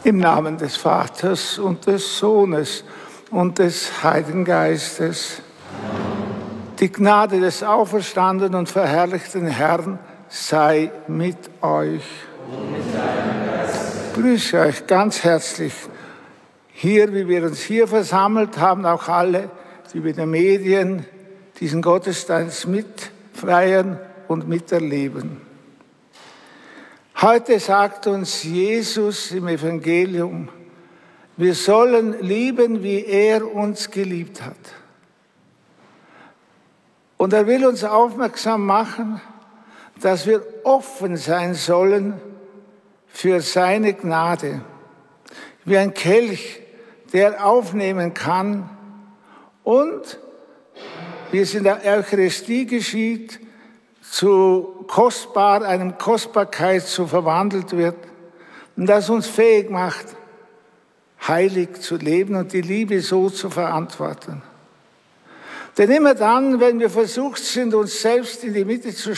Im Namen des Vaters und des Sohnes und des Heiligen Geistes. Die Gnade des auferstandenen und verherrlichten Herrn sei mit euch. Ich grüße euch ganz herzlich hier, wie wir uns hier versammelt haben, auch alle, die über die Medien diesen Gottesdienst mitfeiern und miterleben. Heute sagt uns Jesus im Evangelium, wir sollen lieben, wie er uns geliebt hat. Und er will uns aufmerksam machen, dass wir offen sein sollen für seine Gnade. Wie ein Kelch, der aufnehmen kann und, wie es in der Eucharistie geschieht, einem Kostbarkeit zu verwandelt wird und das uns fähig macht, heilig zu leben und die Liebe so zu verantworten. Denn immer dann, wenn wir versucht sind, uns selbst in die Mitte zu